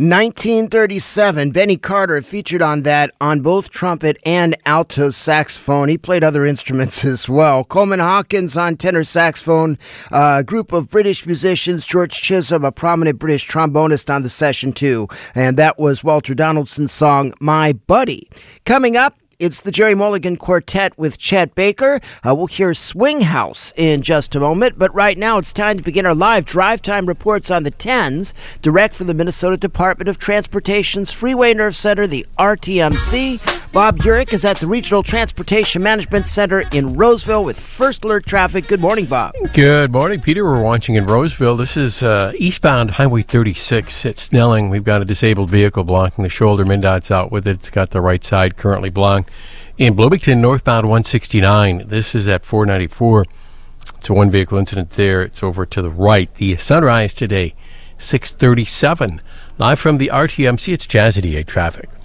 1937, Benny Carter featured on that on both trumpet and alto saxophone. He played other instruments as well. Coleman Hawkins on tenor saxophone. A group of British musicians. George Chisholm, a prominent British trombonist, on the session too. And that was Walter Donaldson's song, My Buddy. Coming up, it's the Jerry Mulligan Quartet with Chet Baker. We'll hear Swing House in just a moment, but right now it's time to begin our live drive time reports on the 10s, direct from the Minnesota Department of Transportation's Freeway Nerve Center, the RTMC. Bob Urich is at the Regional Transportation Management Center in Roseville with First Alert Traffic. Good morning, Bob. Good morning, Peter. We're watching in Roseville. This is eastbound Highway 36 at Snelling. We've got a disabled vehicle blocking the shoulder. MnDOT's out with it. It's got the right side currently blocked. In Bloomington, northbound 169, this is at 494. It's a one-vehicle incident there. It's over to the right. The sunrise today, 6:37. Live from the RTMC, it's Jazzy 8 traffic.